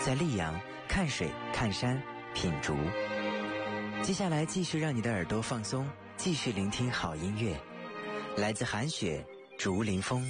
在溧阳看水、看山、品竹。接下来继续让你的耳朵放松，继续聆听好音乐，来自韩雪、竹林风。